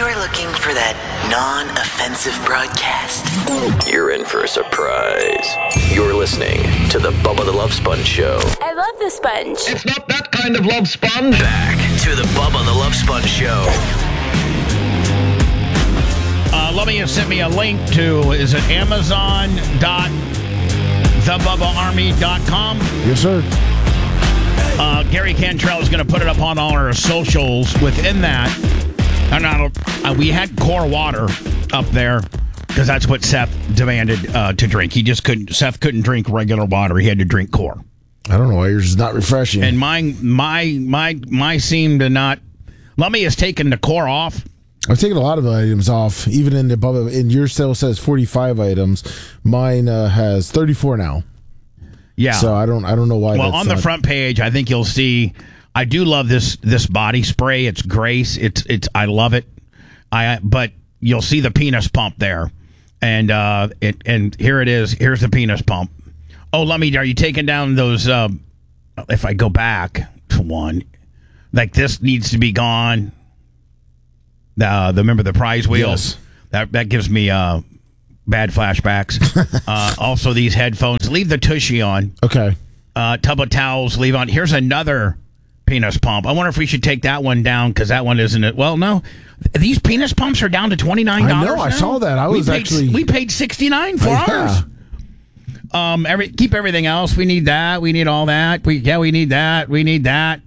you're looking for that non-offensive broadcast, you're in for a surprise. You're listening to the Bubba the Love Sponge Show. I love the sponge. It's not that kind of love sponge. Back to the Bubba the Love Sponge Show. Lummy has sent me a link to, is it Amazon.thebubbaarmy.com? Yes, sir. Gary Cantrell is going to put it up on all our socials. Within that, we had core water up there because that's what Seth demanded to drink. Seth couldn't drink regular water. He had to drink core. I don't know why yours is not refreshing. And my seemed to not. Lummy has taken the core off. I've taken a lot of items off. Even in the Bubba, in your still says 45 items. Mine has 34 now. Yeah. So I don't know why. Well, on the front page, I think you'll see. I do love this body spray. It's Grace. It's I love it. But you'll see the penis pump there, and here it is. Here's the penis pump. Oh, Lummy, are you taking down those? If I go back to one, like this needs to be gone. Remember the prize wheels? Yes. That gives me bad flashbacks. Also, these headphones. Leave the tushy on. Okay. Tub of towels. Leave on. Here's another penis pump. I wonder if we should take that one down because that one isn't it. Well, no. These penis pumps are down to $29. I know. I saw that. We paid $69 for ours. Keep everything else. We need that. We need all that. We need that. We need that.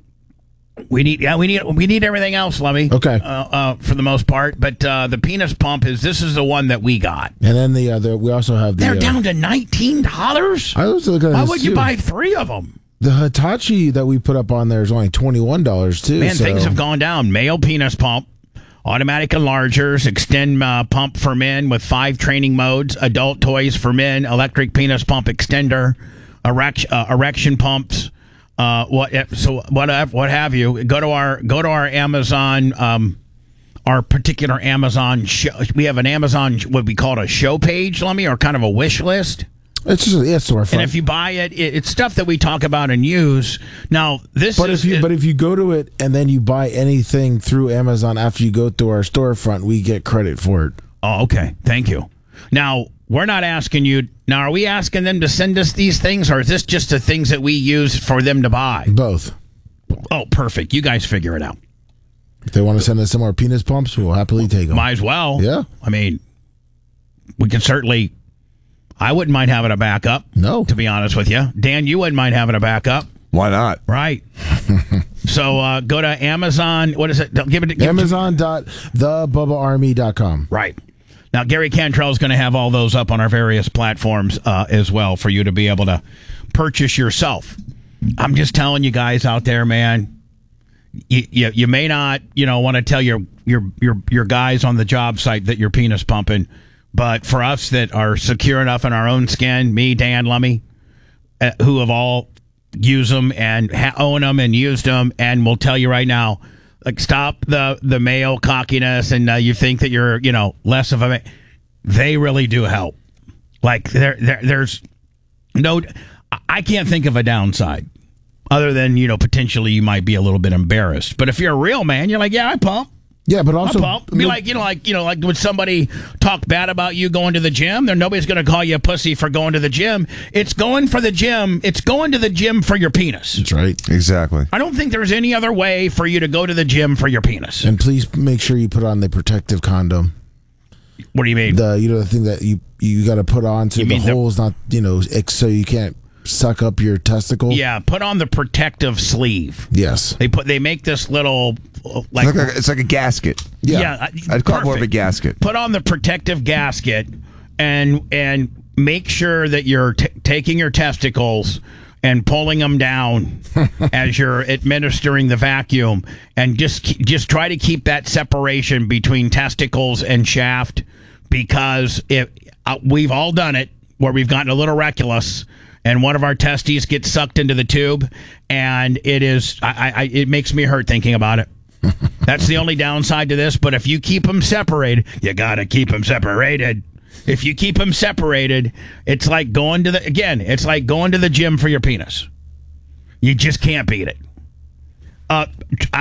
We need everything else, Lummy. Okay. For the most part, but the penis pump is the one that we got. And then we also have they're down to $19. I was looking at Why would you buy 3 of them? The Hitachi that we put up on there is only $21 too. Man, things have gone down. Male penis pump, automatic enlargers, extend pump for men with 5 training modes, adult toys for men, electric penis pump extender, erection pumps. What have you? Go to our Amazon, our particular Amazon show. We have an Amazon, what we call it a show page, Lummy, or kind of a wish list. It's storefront. And if you buy it, it's stuff that we talk about and use. Now if you go to it and then you buy anything through Amazon after you go through our storefront, we get credit for it. Oh, okay. Thank you. Now, we're not asking you. Now, are we asking them to send us these things, or is this just the things that we use for them to buy? Both. Oh, perfect. You guys figure it out. If they want to send us some more penis pumps, we'll happily take them. Might as well. Yeah. I mean, we can certainly. I wouldn't mind having a backup. No. To be honest with you. Dan, you wouldn't mind having a backup. Why not? Right. So go to Amazon. What is it? Amazon.thebubbaarmy.com. Right. Now, Gary Cantrell is going to have all those up on our various platforms as well for you to be able to purchase yourself. I'm just telling you guys out there, man, you may not, want to tell your guys on the job site that you're penis pumping, but for us that are secure enough in our own skin, me, Dan, Lummy, who have all used them and own them and used them, and we'll tell you right now, like, stop the male cockiness and you think that you're, less of a... They really do help. Like, there's no... I can't think of a downside other than, potentially you might be a little bit embarrassed. But if you're a real man, you're like, yeah, I pump. Yeah, but also... Be like when somebody talk bad about you going to the gym, then nobody's going to call you a pussy for going to the gym. It's going for the gym. It's going to the gym for your penis. That's right. Exactly. I don't think there's any other way for you to go to the gym for your penis. And please make sure you put on the protective condom. What do you mean? The thing that you got to put on so the hole's not, so you can't suck up your testicle. Yeah, put on the protective sleeve. Yes. They make this little it's like a gasket. Yeah, I'd call it more of a gasket. Put on the protective gasket and make sure that you're taking your testicles and pulling them down as you're administering the vacuum, and just try to keep that separation between testicles and shaft, because we've all done it where we've gotten a little reckless and one of our testes gets sucked into the tube, and it makes me hurt thinking about it. That's the only downside to this. But if you keep them separated, you got to keep them separated. If you keep them separated, it's like going to the gym for your penis. You just can't beat it.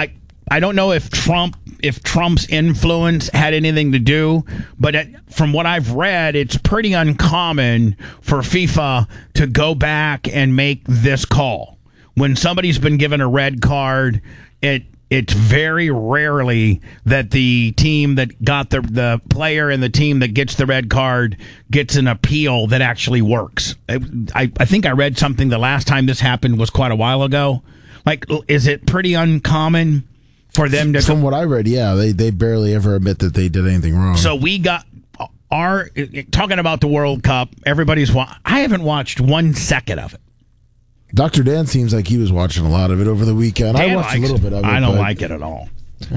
I don't know if Trump's influence had anything to do, but from what I've read, it's pretty uncommon for FIFA to go back and make this call. When somebody's been given a red card, it's very rarely that the team that got the player and the team that gets the red card gets an appeal that actually works. I think I read something the last time this happened was quite a while ago. Like, is it pretty uncommon for them to... From what I read, yeah, they barely ever admit that they did anything wrong. So we got talking about the World Cup, I haven't watched 1 second of it. Dr. Dan seems like he was watching a lot of it over the weekend. I watched a little bit of it. I don't like it at all.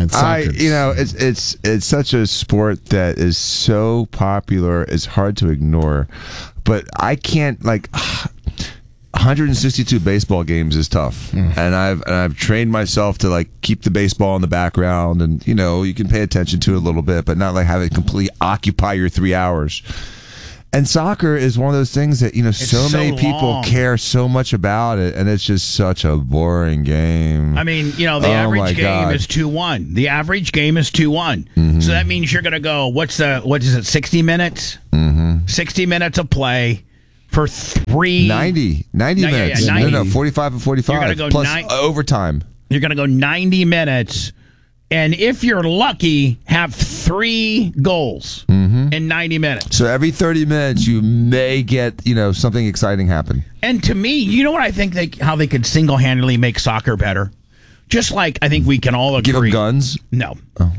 It's such a sport that is so popular, it's hard to ignore. But I can't, 162 baseball games is tough, and I've trained myself to keep the baseball in the background, and you can pay attention to it a little bit, but not have it completely occupy your 3 hours. And soccer is one of those things that so many people care so much about it, and it's just such a boring game. I mean, the average game is 2-1. The average game is 2-1. So that means you're going to go. What is it? 60 minutes. 60 minutes of play. For 90 minutes. Yeah, 90. No, 45 and 45. You're gonna go plus overtime. You're going to go 90 minutes. And if you're lucky, have 3 goals in 90 minutes. So every 30 minutes, you may get, something exciting happen. And to me, you know what I think how they could single-handedly make soccer better? Just like I think we can all agree. Give them guns? No. Oh.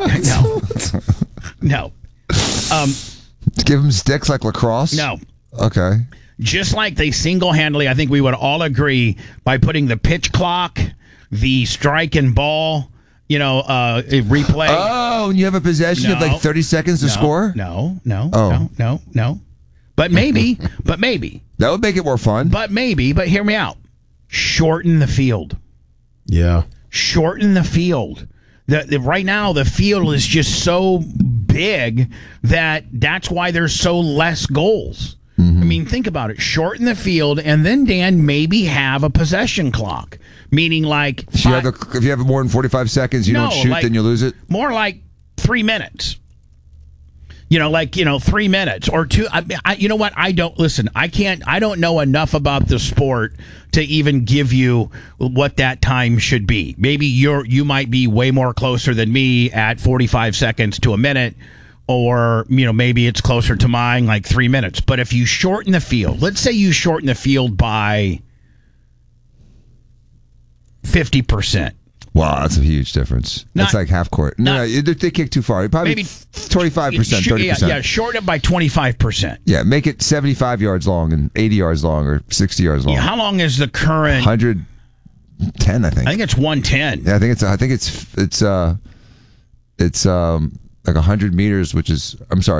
No. Give them sticks like lacrosse? No. Okay. Just like they single-handedly, I think we would all agree, by putting the pitch clock, the strike and ball, replay. Oh, and you have a possession of 30 seconds to score? No. Oh. No. But maybe. That would make it more fun. But hear me out. Shorten the field. Yeah. Shorten the field. Right now, the field is just so big that's why there's so less goals. I mean, think about it. Shorten the field, and then, Dan, maybe have a possession clock. Meaning, if you have more than 45 seconds, you don't shoot, then you lose it? More like 3 minutes. 3 minutes or 2. You know what? I don't know enough about the sport to even give you what that time should be. Maybe you might be way more closer than me at 45 seconds to a minute. Or, maybe it's closer to mine, 3 minutes. But if you shorten the field, let's say you shorten the field by 50%. Wow, that's a huge difference. That's like half court. No, they kick too far. Probably maybe 25%, 30%. Yeah, shorten it by 25%. Yeah, make it 75 yards long and 80 yards long or 60 yards long. Yeah, how long is the current? 110, I think. I think it's 110. Yeah, I think it's 100 meters, which is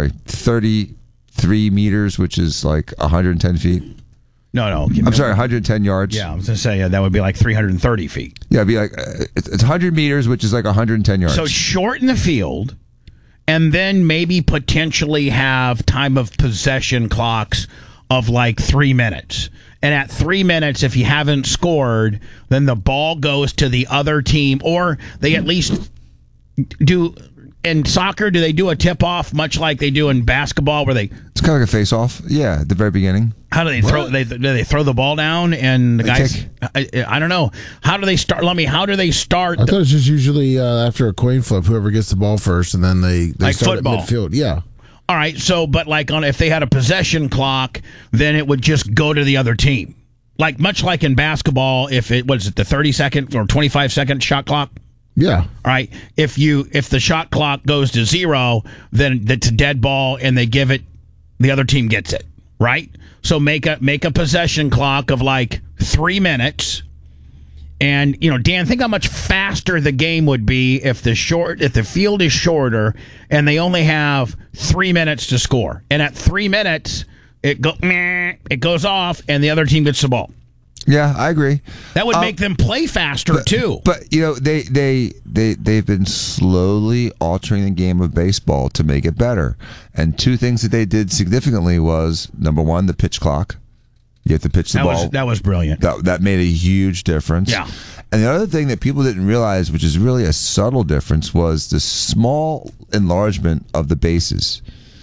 33 meters, which is 110 feet. No. I'm sorry, 110 yards. Yeah, I was going to say that would be 330 feet. Yeah, it'd be it's 100 meters, which is 110 yards. So shorten the field, and then maybe potentially have time of possession clocks of 3 minutes. And at 3 minutes, if you haven't scored, then the ball goes to the other team, or they at least do. In soccer, do they do a tip-off much like they do in basketball, where it's kind of like a face-off? Yeah, at the very beginning. How do they throw? Do they throw the ball down and the guys? I don't know. How do they start? How do they start? I thought it's just usually after a coin flip, whoever gets the ball first, and then they start football. at midfield. Yeah. All right. So, but if they had a possession clock, then it would just go to the other team. Much like in basketball, if it was the 30-second or 25-second shot clock. Yeah. All right. If the shot clock goes to 0, then it's a dead ball, and they give it, the other team gets it. Right. So make a possession clock of 3 minutes, and Dan, think how much faster the game would be if the field is shorter and they only have 3 minutes to score, and at 3 minutes it goes off, and the other team gets the ball. Yeah, I agree. That would make them play faster too. But they've been slowly altering the game of baseball to make it better. And 2 things that they did significantly was, number 1, the pitch clock. You have to pitch the ball. That was brilliant. That made a huge difference. Yeah. And the other thing that people didn't realize, which is really a subtle difference, was the small enlargement of the bases.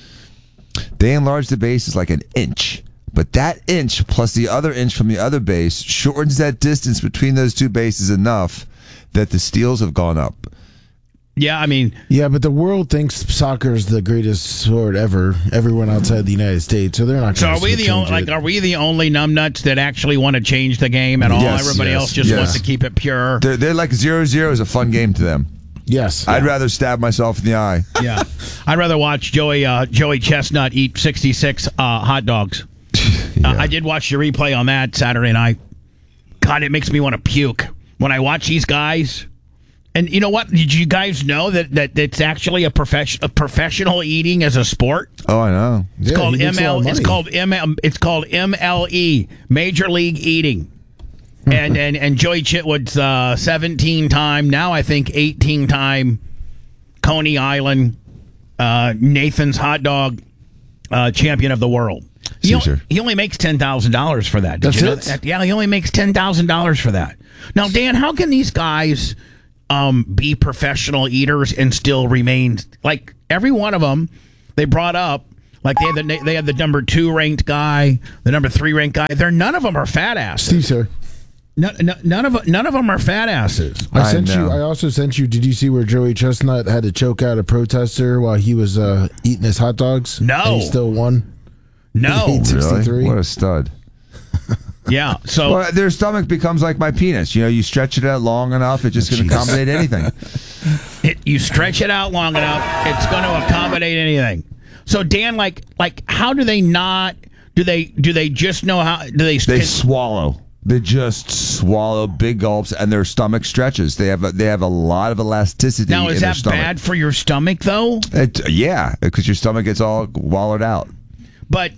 They enlarged the bases like an inch. But that inch plus the other inch from the other base shortens that distance between those two bases enough that the steals have gone up. Yeah, I mean... Yeah, but the world thinks soccer is the greatest sport ever. Everyone outside the United States, so they're not. So are we the only numbnuts that actually want to change the game at all? Yes, Everybody else just wants to keep it pure. They're like 0-0 is a fun game to them. Yes, I'd rather stab myself in the eye. Yeah, I'd rather watch Joey Chestnut eat 66 hot dogs. I did watch the replay on that Saturday night. God, it makes me want to puke when I watch these guys. And you know what? Did you guys know that it's actually a professional eating as a sport? Oh, I know. It's called ML. It's called MLE, Major League Eating. And Joey Chitwood's 17-time, now I think 18-time Coney Island Nathan's hot dog champion of the world. He only makes $10,000 for that. Did you know that? Yeah, he only makes $10,000 for that. Now, Dan, how can these guys be professional eaters and still remain, like, every one of them they brought up, like they had the number 2 ranked guy, the number 3 ranked guy. None of them are fat asses. Steve, sir. None of them are fat asses. I also sent you. Did you see where Joey Chestnut had to choke out a protester while he was eating his hot dogs? No, and he still won. No, really? What a stud. Yeah, so their stomach becomes like my penis. You know, you stretch it out long enough, it's just going to accommodate anything. You stretch it out long enough, it's going to accommodate anything. So Dan, like, how do they not? Do they just know how? They swallow. They just swallow big gulps, and their stomach stretches. They have a lot of elasticity. Now, is that bad for your stomach, though? Yeah, because your stomach gets all wallowed out. But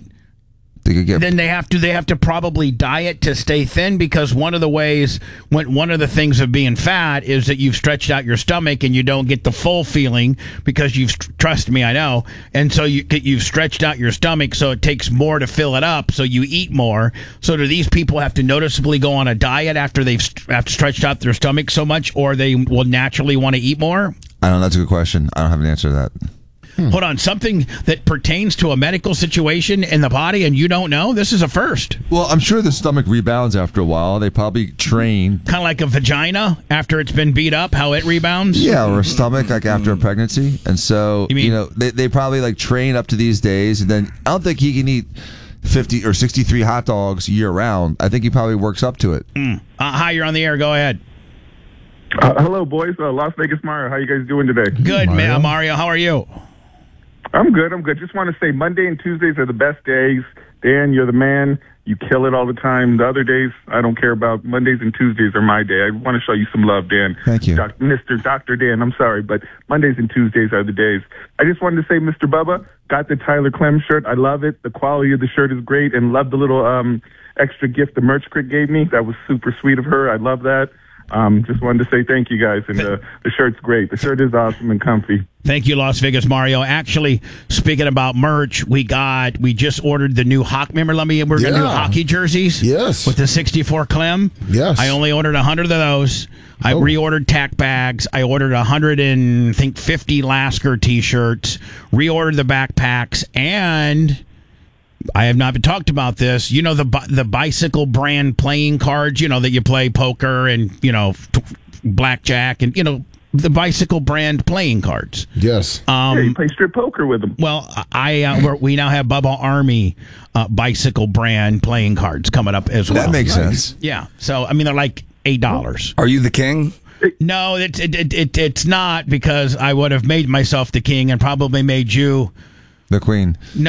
then they have to probably diet to stay thin, because one of the things of being fat is that you've stretched out your stomach and you don't get the full feeling because trust me, I know. And so you've stretched out your stomach, so it takes more to fill it up, so you eat more. So do these people have to noticeably go on a diet after they've stretched out their stomach so much, or they will naturally want to eat more? I don't know. That's a good question. I don't have an answer to that. Hold on, something that pertains to a medical situation in the body and you don't know? This is a first. Well, I'm sure the stomach rebounds after a while. They probably train. Kind of like a vagina after it's been beat up, how it rebounds? Yeah, or a stomach like after a pregnancy. And so, they probably like train up to these days. And then I don't think he can eat 50 or 63 hot dogs year round. I think he probably works up to it. Hi, you're on the air. Go ahead. Hello, boys. Las Vegas Mario. How you guys doing today? Good, man. Mario, how are you? I'm good. Just want to say Monday and Tuesdays are the best days. Dan, you're the man. You kill it all the time. The other days, I don't care about. Mondays and Tuesdays are my day. I want to show you some love, Dan. Thank you. Mr. Dr. Dan, I'm sorry, but Mondays and Tuesdays are the days. I just wanted to say, Mr. Bubba, got the Tyler Clem shirt. I love it. The quality of the shirt is great, and love the little extra gift the merch crick gave me. That was super sweet of her. I love that. Just wanted to say thank you guys, and the shirt's great. The shirt is awesome and comfy. Thank you, Las Vegas Mario. Actually, speaking about merch, we just ordered the new hockey. Remember, we're going to do hockey jerseys? Yes. With the 64 Clem? Yes. I only ordered 100 of those. I reordered tack bags. I ordered 150 Lasker t-shirts, reordered the backpacks, and I have not been talked about this. You know, the bicycle brand playing cards, that you play poker and, blackjack and, the bicycle brand playing cards. Yes. You play strip poker with them. Well, we now have Bubba Army bicycle brand playing cards coming up as well. That makes sense. Yeah. So, they're like $8. Are you the king? No, it's not, because I would have made myself the king and probably made you the queen. No,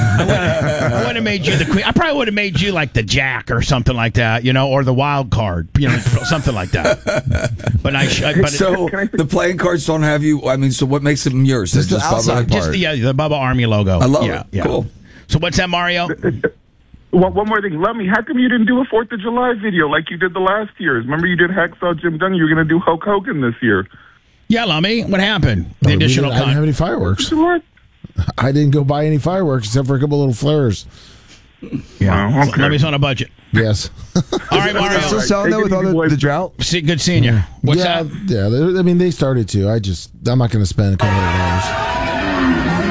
I would have made you the queen. I probably would have made you like the jack or something like that, or the wild card, something like that. But the playing cards don't have you. So what makes them yours? Just the outside part. The Bubba Army logo. I love it. Yeah. Cool. So what's that, Mario? One more thing. Lummy, how come you didn't do a 4th of July video like you did the last years? Remember you did Hacksaw Jim Duggan? You were going to do Hulk Hogan this year. Yeah, Lummy. What happened? I didn't have any fireworks. I didn't go buy any fireworks except for a couple little flares. Yeah. Wow, okay. Levy's on a budget. Yes. All right, Mario. Still selling Take that it with all easy, boys. the drought? Good seeing you. What's yeah, that? Yeah. I mean, they started to. I'm not going to spend a couple of dollars.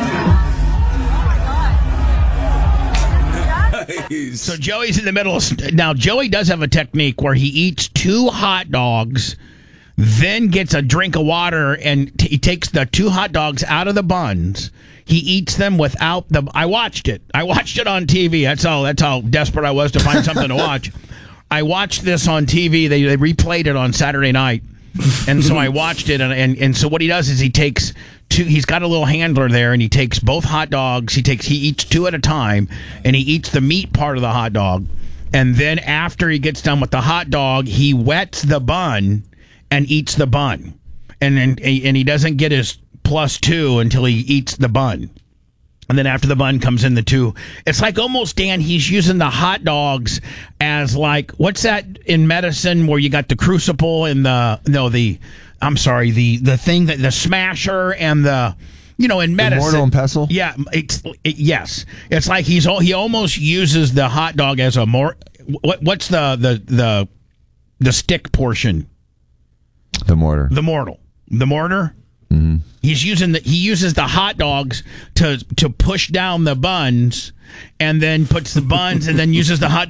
So Joey's in the middle. Now, Joey does have a technique where he eats 2 hot dogs, then gets a drink of water, and he takes the 2 hot dogs out of the buns. He eats them without the... I watched it. I watched it on TV. That's how desperate I was to find something to watch. I watched this on TV. They replayed it on Saturday night. And so I watched it, and so what he does is he takes 2. He's got a little handler there, and he takes both hot dogs. He eats 2 at a time, and he eats the meat part of the hot dog. And then after he gets done with the hot dog, he wets the bun and eats the bun, and he doesn't get his +2 until he eats the bun. And then after the bun comes in the 2. It's like almost, Dan, he's using the hot dogs as like, what's that in medicine where you got the crucible and the thing that the smasher and the, in medicine. The mortar and pestle? Yeah. Yes. It's like he almost uses the hot dog as a what's the stick portion? The mortar. The mortar? Mm-hmm. He uses the hot dogs to push down the buns, and then puts the buns, and then uses the hot